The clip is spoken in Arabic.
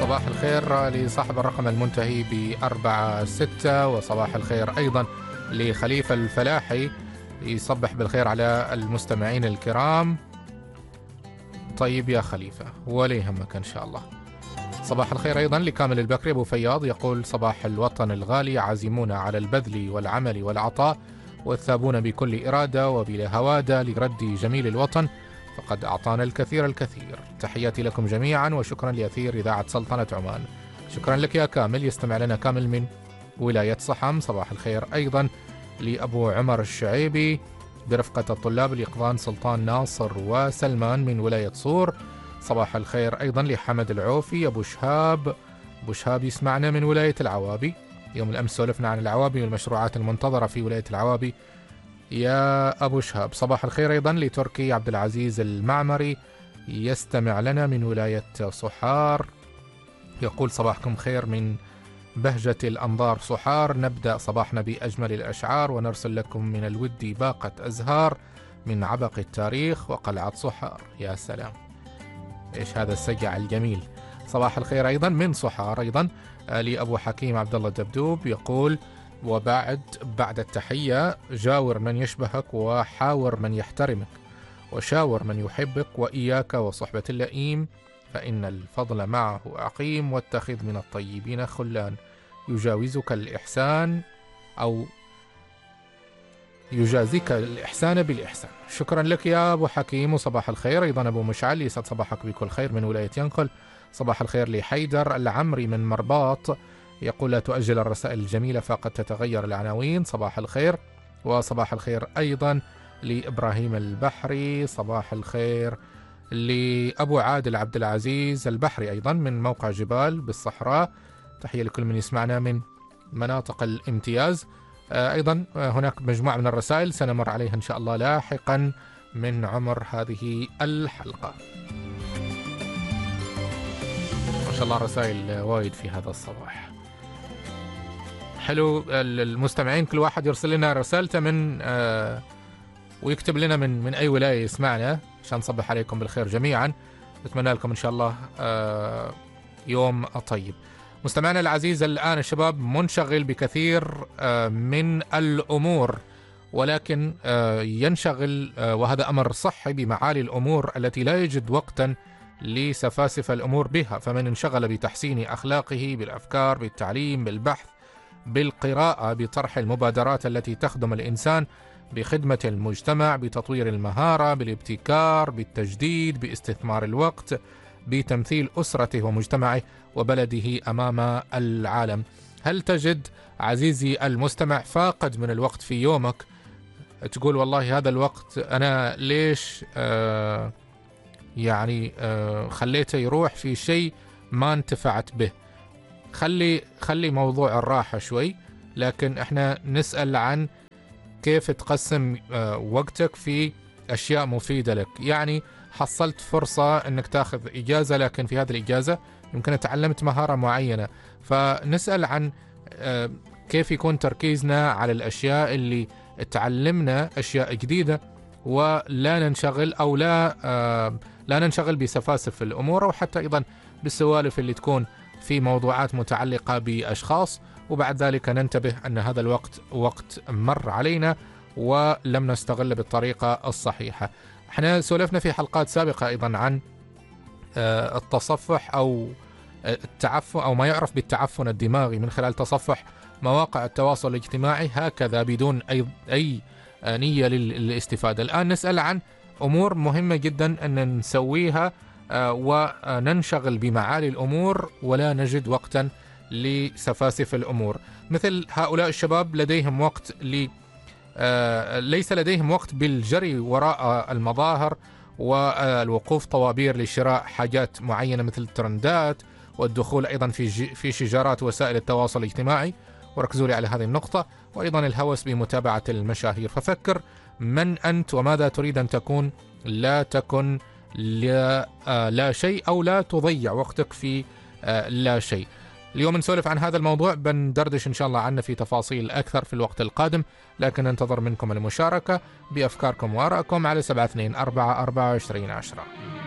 صباح الخير لصاحب الرقم المنتهي ب46، وصباح الخير أيضا لخليفة الفلاحي، يصبح بالخير على المستمعين الكرام. طيب يا خليفة ولا يهمك إن شاء الله. صباح الخير أيضا لكامل البكري أبو فياض، يقول صباح الوطن الغالي، عازمون على البذل والعمل والعطاء، والثابون بكل إرادة وبلا هوادة لرد جميل الوطن، فقد أعطانا الكثير الكثير. تحياتي لكم جميعا، وشكرا لأثير إذاعة سلطنة عمان. شكرا لك يا كامل. يستمع لنا كامل من ولاية صحم. صباح الخير أيضا لأبو عمر الشعيبي برفقة الطلاب اليقظان سلطان ناصر وسلمان من ولاية صور. صباح الخير أيضا لحمد العوفي أبو شهاب. أبو شهاب يسمعنا من ولاية العوابي. يوم الأمس سولفنا عن العوابي والمشروعات المنتظرة في ولاية العوابي يا أبو شهاب. صباح الخير أيضا لتركي عبد العزيز المعمري، يستمع لنا من ولاية صحار. يقول صباحكم خير من بهجة الأنظار صحار، نبدأ صباحنا بأجمل الأشعار ونرسل لكم من الود باقة أزهار من عبق التاريخ وقلعة صحار. يا سلام، إيش هذا السجع الجميل. صباح الخير أيضا من صحار أيضا لأبو حكيم عبد الله الدبدوب، يقول بعد التحية، جاور من يشبهك وحاور من يحترمك وشاور من يحبك، وإياك وصحبة اللئيم فإن الفضل معه عقيم، واتخذ من الطيبين خلان يجاوزك الإحسان أو يجازيك الإحسان بالإحسان. شكرا لك يا أبو حكيم، وصباح الخير أيضا أبو مشعل، يسعد صباحك بكل خير من ولاية ينقل. صباح الخير لحيدر العمري من مرباط، يقول لا تؤجل الرسائل الجميلة فقد تتغير العناوين. صباح الخير. وصباح الخير أيضا لإبراهيم البحري. صباح الخير لأبو عادل عبد العزيز البحري أيضا من موقع جبال بالصحراء. تحية لكل من يسمعنا من مناطق الامتياز. أيضا هناك مجموعة من الرسائل سنمر عليها إن شاء الله لاحقا من عمر هذه الحلقة. ما شاء الله رسائل وايد في هذا الصباح. حلو المستمعين كل واحد يرسل لنا رسالته من ويكتب لنا من أي ولاية يسمعنا عشان نصبح عليكم بالخير جميعا. نتمنى لكم إن شاء الله يوم طيب. مستمعنا العزيز، الآن الشباب منشغل بكثير من الأمور، ولكن ينشغل وهذا أمر صحي بمعالي الأمور التي لا يجد وقتا لسفاسف الأمور بها. فمن انشغل بتحسين أخلاقه بالأفكار، بالتعليم، بالبحث، بالقراءة، بطرح المبادرات التي تخدم الإنسان، بخدمة المجتمع، بتطوير المهارة، بالابتكار، بالتجديد، باستثمار الوقت، بتمثيل أسرته ومجتمعه وبلده أمام العالم. هل تجد عزيزي المستمع فاقد من الوقت في يومك، تقول والله هذا الوقت أنا ليش خليته يروح في شيء ما انتفعت به؟ خلي موضوع الراحة شوي، لكن احنا نسأل عن كيف تقسم وقتك في أشياء مفيدة لك. يعني حصلت فرصة أنك تاخذ إجازة، لكن في هذه الإجازة يمكن تعلمت مهارة معينة، فنسأل عن كيف يكون تركيزنا على الأشياء اللي تعلمنا أشياء جديدة، ولا ننشغل أو لا ننشغل بسفاسف الأمور، أو حتى أيضا بالسوالف اللي تكون في موضوعات متعلقة بأشخاص، وبعد ذلك ننتبه أن هذا الوقت وقت مر علينا ولم نستغل بالطريقة الصحيحة. احنا سولفنا في حلقات سابقة أيضا عن التصفح أو التعفن أو ما يعرف بالتعفن الدماغي من خلال تصفح مواقع التواصل الاجتماعي هكذا بدون أي نية للاستفادة. الآن نسأل عن أمور مهمة جدا أن نسويها وننشغل بمعالي الأمور ولا نجد وقتا لسفاسف الأمور. مثل هؤلاء الشباب لديهم وقت ليس لديهم وقت بالجري وراء المظاهر والوقوف طوابير لشراء حاجات معينة مثل الترندات، والدخول أيضا في شجارات وسائل التواصل الاجتماعي، وركزوا لي على هذه النقطة، وأيضا الهوس بمتابعة المشاهير. ففكر من أنت وماذا تريد أن تكون، لا تكن لا شيء أو لا تضيع وقتك في لا شيء. اليوم نسولف عن هذا الموضوع، بندردش إن شاء الله عنه في تفاصيل أكثر في الوقت القادم، لكن ننتظر منكم المشاركة بأفكاركم وآرائكم على 72442010.